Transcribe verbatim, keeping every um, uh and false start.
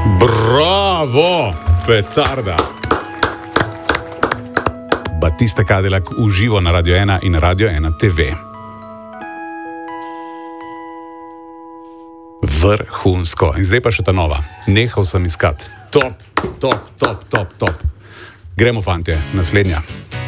Bravo, petarda. Batista Cadillac v živo na Radio ena in Radio ena T V. Vrhunsko. In zdaj pa še ta nova. Nehal sem iskat. Top, top, top, top, top. Gremo, fantje, naslednja.